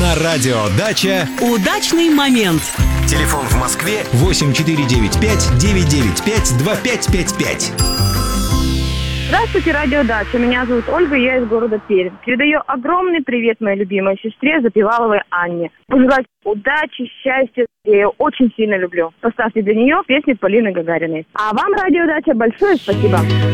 На радио «Дача» удачный момент. Телефон в Москве 8495-995-2555. Здравствуйте, радио «Дача». Меня зовут Ольга, я из города Пермь. Передаю огромный привет моей любимой сестре Запеваловой Анне. Пожелать удачи, счастья. Я ее очень сильно люблю. Поставьте для нее песню Полины Гагариной. А вам, радио «Дача», большое спасибо.